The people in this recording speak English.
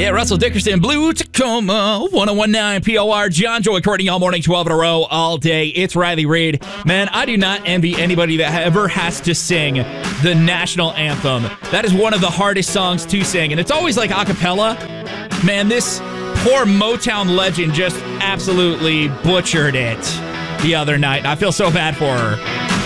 Yeah, Russell Dickerson, Blue Tacoma, 1019 POR. John Joy recording all morning, 12 in a row, all day. It's Riley Reid. Man, I do not envy anybody that ever has to sing the national anthem. That is one of the hardest songs to sing, and it's always like a cappella. Man, this poor Motown legend just absolutely butchered it the other night. I feel so bad for her.